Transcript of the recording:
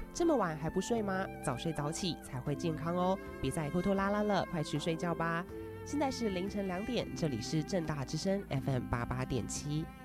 这么晚还不睡吗？早睡早起才会健康哦，别再拖拖拉拉了，快去睡觉吧。现在是凌晨2点，这里是政大之声 FM88.7。